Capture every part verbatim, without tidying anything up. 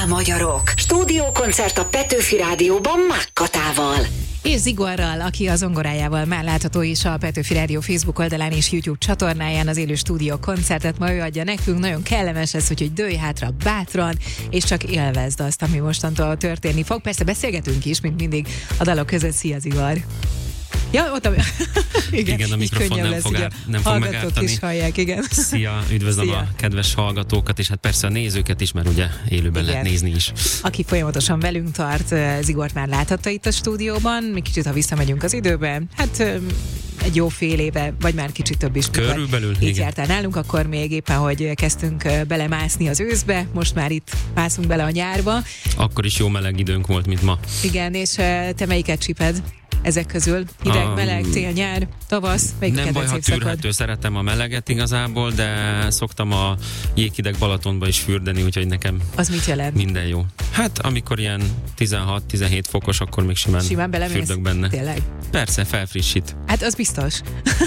Magyarok. Stúdiókoncert a Petőfi Rádióban Mákkatával. És Zigorral, aki a zongorájával már látható is a Petőfi Rádió Facebook oldalán és YouTube csatornáján az élő stúdió koncertet ma ő adja nekünk. Nagyon kellemes ez, úgyhogy dőlj hátra bátran, és csak élvezd azt, ami mostantól történni fog. Persze beszélgetünk is, mint mindig a dalok között. Szia, Zigor! Ja, ott a... igen, igen, a mikrofon nem lesz, fog, át, nem fog megártani. Is hallják, igen. Szia, üdvözlöm Szia. a kedves hallgatókat, és hát persze a nézőket is, mert ugye élőben igen. lehet nézni is. Aki folyamatosan velünk tart, Zigort már láthatta itt a stúdióban, mi kicsit, ha visszamegyünk az időbe, hát egy jó fél éve, vagy már kicsit több is. Körülbelül, itt jártál nálunk, akkor még éppen, hogy kezdtünk belemászni az őszbe, most már itt mászunk bele a nyárba. Akkor is jó meleg időnk volt, mint ma. Igen, és te melyiket csiped? Ezek közül hideg, meleg, tél, nyár, tavasz, melyik nem baj, ha tűrhető, szeretem a meleget igazából, de szoktam a jéghideg Balatonba is fürdeni, úgyhogy nekem az mit jelent? Minden jó. Hát amikor ilyen tizenhat-tizenhét fokos, akkor még simán, simán fürdök benne. Tényleg? Persze, felfrissít. Hát az biztos.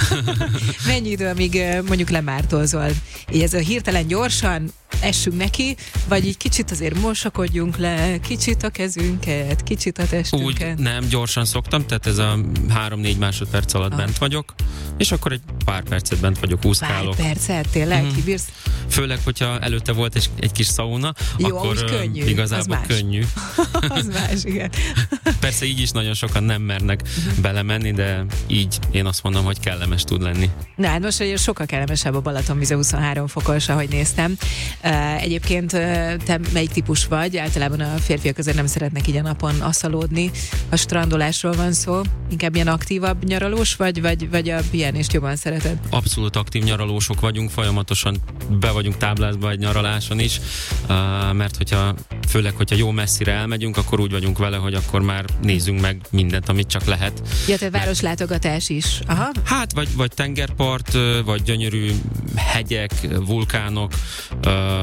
Mennyi idő, amíg mondjuk lemártózol? Így ez a hirtelen gyorsan essünk neki, vagy így kicsit azért mosakodjunk le, kicsit a kezünket, kicsit a testünket? Úgy nem, gyorsan szoktam, tehát ez a három-négy másodperc alatt ah. bent vagyok, és akkor egy pár percet bent vagyok, úszkálok. Pár percet? Tényleg? Mm. Kibírsz? Főleg, hogyha előtte volt egy, egy kis szauna, jó, akkor könnyű. igazából az könnyű. Az más, igen. Persze így is nagyon sokan nem mernek uh-huh. belemenni, de így én azt mondom, hogy kellemes tud lenni. Na, hát most hogy sokkal kellemesebb a Balatonvize huszonhárom fokos, ahogy néztem. Uh, egyébként uh, te melyik típus vagy? Általában a férfiak azért nem szeretnek így a napon asszalódni. A strandolásról van szó. Inkább ilyen aktívabb nyaralós vagy, vagy, vagy a pihenést jobban szereted? Abszolút aktív nyaralósok vagyunk, folyamatosan be vagyunk táblázva egy nyaraláson is, uh, mert hogyha főleg, hogyha jó messzire elmegyünk, akkor úgy vagyunk vele, hogy akkor már nézzünk meg mindent, amit csak lehet. Ja, te városlátogatás is. Aha. Hát, vagy, vagy tengerpart, vagy gyönyörű hegyek, vulkánok,